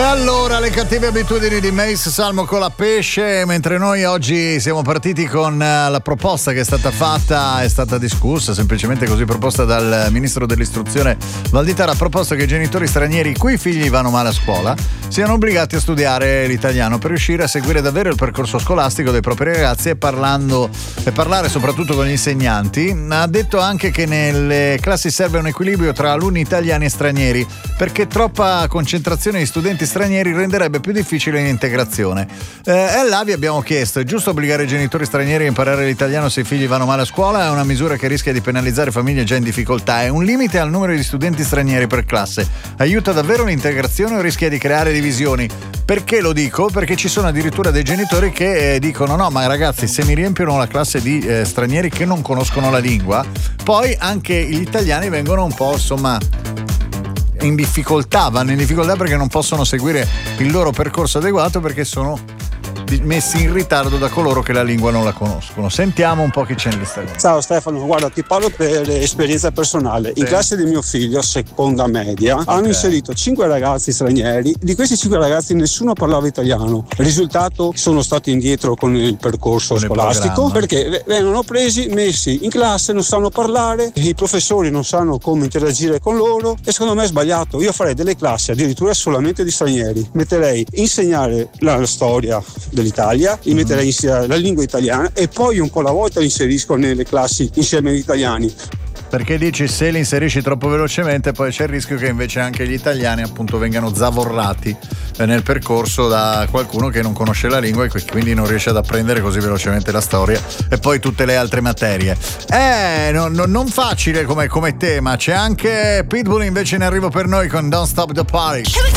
Allora, le cattive abitudini di Mace Salmo con la pesce, mentre noi oggi siamo partiti con la proposta che è stata fatta, è stata discussa, semplicemente così proposta dal ministro dell'istruzione Valditara, ha proposto che i genitori stranieri i cui figli vanno male a scuola siano obbligati a studiare l'italiano per riuscire a seguire davvero il percorso scolastico dei propri ragazzi e parlare soprattutto con gli insegnanti. Ha detto anche che nelle classi serve un equilibrio tra alunni italiani e stranieri, perché troppa concentrazione di studenti stranieri renderebbe più difficile l'integrazione. E là vi abbiamo chiesto: è giusto obbligare i genitori stranieri a imparare l'italiano se i figli vanno male a scuola? È una misura che rischia di penalizzare famiglie già in difficoltà? È un limite al numero di studenti stranieri per classe? Aiuta davvero l'integrazione o rischia di creare divisioni? Perché lo dico? Perché ci sono addirittura dei genitori che dicono: no, ma ragazzi, se mi riempiono la classe di stranieri che non conoscono la lingua, poi anche gli italiani vengono un po', insomma, vanno in difficoltà perché non possono seguire il loro percorso adeguato, perché sono messi in ritardo da coloro che la lingua non la conoscono. Sentiamo un po' chi c'è in lista. Ciao Stefano, guarda, ti parlo per esperienza personale. In classe di mio figlio, seconda media, hanno inserito 5 ragazzi stranieri. Di questi 5 ragazzi nessuno parlava italiano. Il risultato: sono stati indietro con il percorso scolastico, perché vengono presi, messi in classe, non sanno parlare, i professori non sanno come interagire con loro, e secondo me è sbagliato. Io farei delle classi addirittura solamente di stranieri, metterei insegnare la storia dell'Italia, metterei la lingua italiana e poi un po' alla volta li inserisco nelle classi insieme agli italiani. Perché dici, se li inserisci troppo velocemente poi c'è il rischio che invece anche gli italiani appunto vengano zavorrati nel percorso da qualcuno che non conosce la lingua e quindi non riesce ad apprendere così velocemente la storia e poi tutte le altre materie. Non facile come tema. C'è anche Pitbull invece in arrivo per noi con Don't Stop the Party.